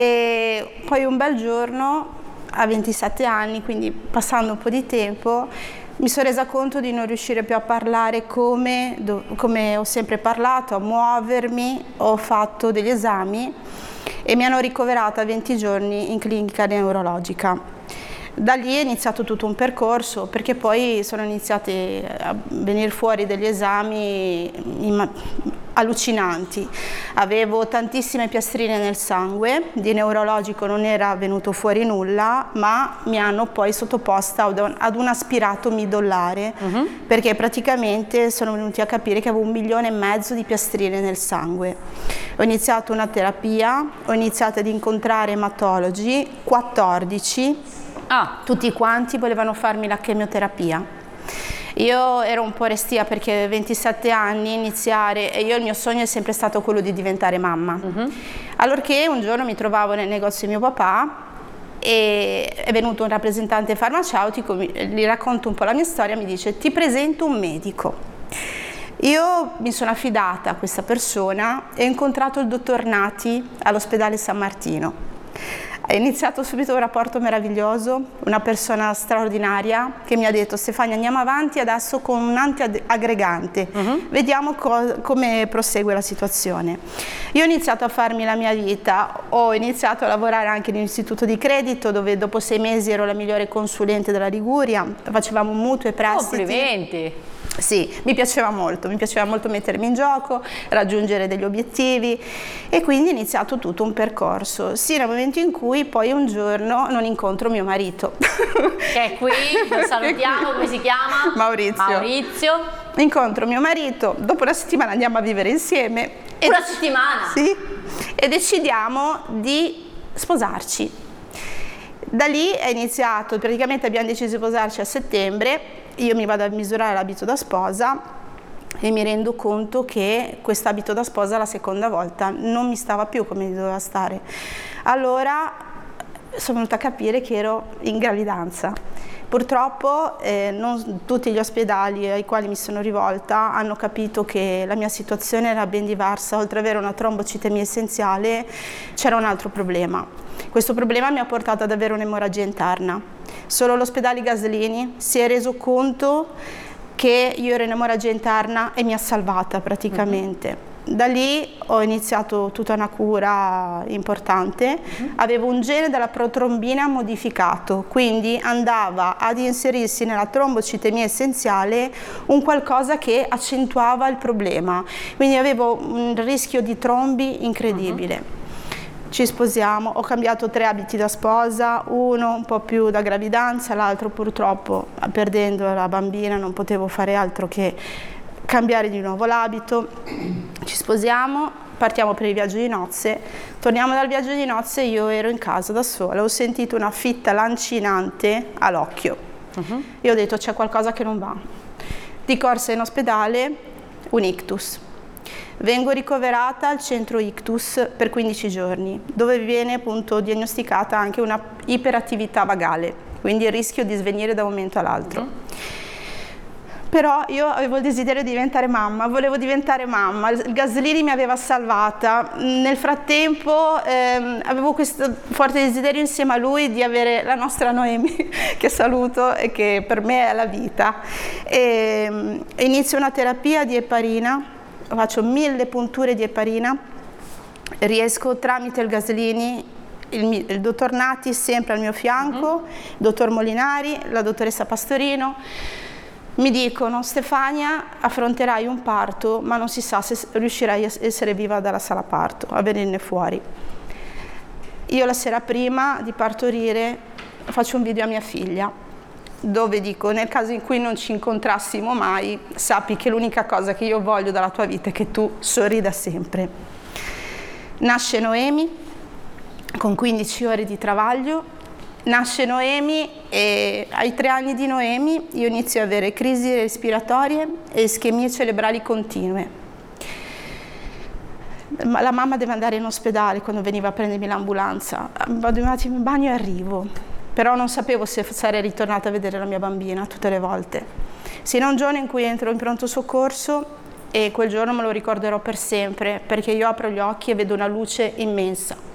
E poi un bel giorno, a 27 anni, quindi passando un po' di tempo, mi sono resa conto di non riuscire più a parlare come ho sempre parlato, a muovermi. Ho fatto degli esami e mi hanno ricoverata 20 giorni in clinica neurologica. Da lì è iniziato tutto un percorso, perché poi sono iniziati a venire fuori degli esami allucinanti. Avevo tantissime piastrine nel sangue, di neurologico non era venuto fuori nulla, ma mi hanno poi sottoposta ad un aspirato midollare, perché praticamente sono venuti a capire che avevo 1,5 milioni di piastrine nel sangue. Ho iniziato una terapia, ho iniziato ad incontrare ematologi, 14, tutti quanti volevano farmi la chemioterapia. Io ero un po' restia perché 27 anni iniziare, e io il mio sogno è sempre stato quello di diventare mamma. Allorché un giorno mi trovavo nel negozio di mio papà e è venuto un rappresentante farmaceutico, gli racconto un po' la mia storia, mi dice: ti presento un medico. Io mi sono affidata a questa persona e ho incontrato il dottor Nati all'ospedale San Martino. È iniziato subito un rapporto meraviglioso, una persona straordinaria che mi ha detto: Stefania, andiamo avanti adesso con un antiaggregante, vediamo come prosegue la situazione. Io ho iniziato a farmi la mia vita, ho iniziato a lavorare anche in un istituto di credito dove dopo 6 mesi ero la migliore consulente della Liguria, facevamo mutui e prestiti. Complimenti! Sì, mi piaceva molto mettermi in gioco, raggiungere degli obiettivi, e quindi è iniziato tutto un percorso, sino al momento in cui poi un giorno non incontro mio marito. Che è qui, lo salutiamo, come si chiama? Maurizio. Incontro mio marito, dopo una settimana andiamo a vivere insieme. Una settimana? Sì, e decidiamo di sposarci. Da lì è iniziato, praticamente abbiamo deciso di sposarci a settembre. Io mi vado a misurare l'abito da sposa e mi rendo conto che quest'abito da sposa la seconda volta non mi stava più come mi doveva stare. Allora sono venuta a capire che ero in gravidanza. Purtroppo non tutti gli ospedali ai quali mi sono rivolta hanno capito che la mia situazione era ben diversa. Oltre ad avere una trombocitemia essenziale c'era un altro problema. Questo problema mi ha portato ad avere un'emorragia interna. Solo l'ospedale Gaslini si è reso conto che io ero in emorragia interna e mi ha salvata praticamente. Da lì ho iniziato tutta una cura importante. Avevo un gene della protrombina modificato, quindi andava ad inserirsi nella trombocitemia essenziale un qualcosa che accentuava il problema, quindi avevo un rischio di trombi incredibile. Ci sposiamo, ho cambiato 3 abiti da sposa, uno un po' più da gravidanza, l'altro purtroppo perdendo la bambina non potevo fare altro che cambiare di nuovo l'abito. Ci sposiamo, partiamo per il viaggio di nozze, torniamo dal viaggio di nozze, io ero in casa da sola, ho sentito una fitta lancinante all'occhio. Io ho detto: c'è qualcosa che non va. Di corsa in ospedale, un ictus. Vengo ricoverata al centro ictus per 15 giorni, dove viene appunto diagnosticata anche una iperattività vagale, quindi il rischio di svenire da un momento all'altro. Però io avevo il desiderio di diventare mamma, volevo diventare mamma, il Gaslini mi aveva salvata. Nel frattempo avevo questo forte desiderio insieme a lui di avere la nostra Noemi, che saluto e che per me è la vita. Inizio una terapia di eparina, faccio 1000 punture di eparina, riesco tramite il Gaslini, il dottor Nati sempre al mio fianco, il dottor Molinari, la dottoressa Pastorino, mi dicono: Stefania, affronterai un parto, ma non si sa se riuscirai a essere viva dalla sala parto, a venirne fuori. Io la sera prima di partorire faccio un video a mia figlia, dove dico: nel caso in cui non ci incontrassimo mai, sappi che l'unica cosa che io voglio dalla tua vita è che tu sorrida sempre. Nasce Noemi, con 15 ore di travaglio, nasce Noemi, e ai 3 anni di Noemi io inizio ad avere crisi respiratorie e ischemie cerebrali continue. La mamma deve andare in ospedale quando veniva a prendermi l'ambulanza, vado un attimo in bagno e arrivo. Però non sapevo se sarei ritornata a vedere la mia bambina tutte le volte. Sino a un giorno in cui entro in pronto soccorso, e quel giorno me lo ricorderò per sempre, perché io apro gli occhi e vedo una luce immensa.